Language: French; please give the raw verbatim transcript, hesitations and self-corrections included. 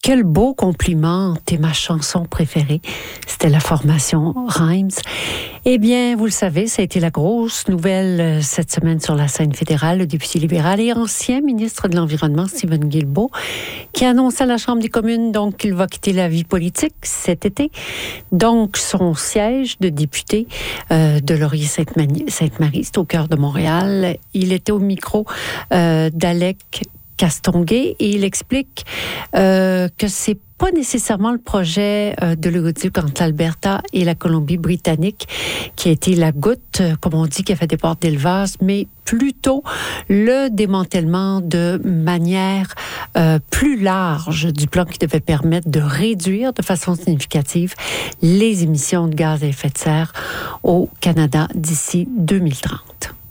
Quel beau compliment, t'es ma chanson préférée. C'était la formation Rhymes. Eh bien, vous le savez, ça a été la grosse nouvelle cette semaine sur la scène fédérale. Le député libéral et ancien ministre de l'Environnement, Stephen Guilbeault, qui annonce à la Chambre des communes donc qu'il va quitter la vie politique cet été. Donc, son siège de député euh, de Laurier-Sainte-Marie, c'est au cœur de Montréal. Il était au micro euh, d'Alec Castonguay et il explique euh, que c'est pas nécessairement le projet euh, de l'égoduc entre l'Alberta et la Colombie-Britannique qui a été la goutte, euh, comme on dit, qui a fait des portes d'élevage, mais plutôt le démantèlement de manière euh, plus large du plan qui devait permettre de réduire de façon significative les émissions de gaz à effet de serre au Canada d'ici deux mille trente.